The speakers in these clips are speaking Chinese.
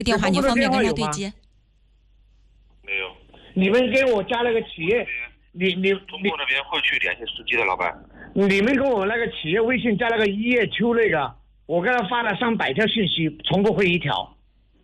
电话您方便跟人家对接？ 没有。 你们给我加了个企业， 中国那边会去联系司机的，老板。 你们跟我那个企业微信加了个一叶秋那个，我给他发了300条信息，从不回一条。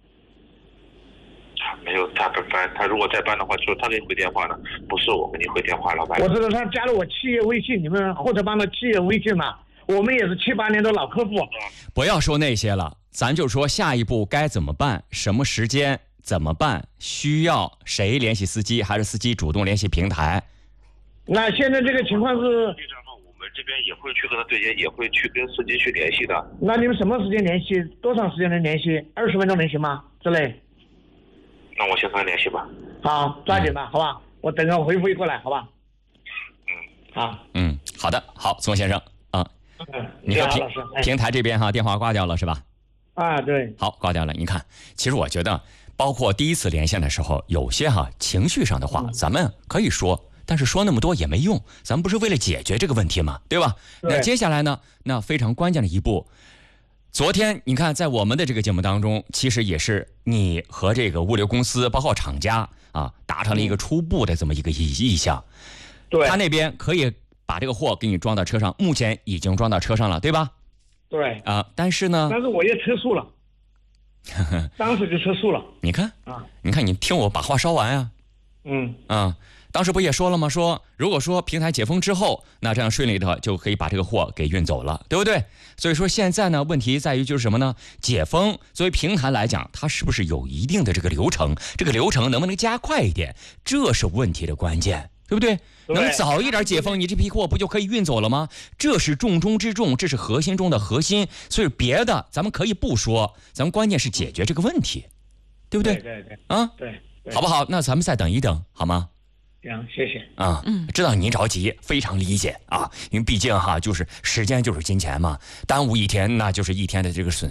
没有，他不搬，他如果再搬的话，就是他给你回电话的，不是我给你回电话，老板。 我知道他加了我企业微信，你们后头帮的企业微信嘛，我们也是7、8年的老客户。 不要说那些了，咱就说下一步该怎么办，什么时间怎么办，需要谁联系司机，还是司机主动联系平台？ 那现在这个情况是， 我们这边也会去跟他对接，也会去跟司机去联系的。 那你们什么时间联系？多长时间能联系？20分钟能行吗？之类。 那我先跟他联系吧。 好，抓紧吧，好吧？我等着回复过来，好吧？好。 好的，好，宋先生啊，你说说平台这边电话挂掉了是吧？ 啊，对。 好，挂掉了。你看，其实我觉得，包括第一次连线的时候，有些情绪上的话，咱们可以说，但是说那么多也没用，咱们不是为了解决这个问题嘛，对吧？那接下来呢，那非常关键的一步。昨天你看，在我们的这个节目当中，其实也是你和这个物流公司，包括厂家达成了一个初步的这么一个意向。 对， 他那边可以把这个货给你装到车上，目前已经装到车上了，对吧？ 对。 但是我也车速了，当时就车速了。 你看你看，你听我把话说完呀。当时不也说了吗？说如果说平台解封之后，那这样顺利的就可以把这个货给运走了，对不对？所以说现在呢，问题在于就是什么呢？解封作为平台来讲，它是不是有一定的这个流程？这个流程能不能加快一点？这是问题的关键，对不对？能早一点解封，你这批货不就可以运走了吗？这是重中之重，这是核心中的核心。所以别的咱们可以不说，咱们关键是解决这个问题，对不对？ 对。对， 好不好？那咱们再等一等，好吗？ 行，谢谢知道您着急，非常理解因为毕竟就是时间就是金钱嘛，耽误一天那就是一天的这个损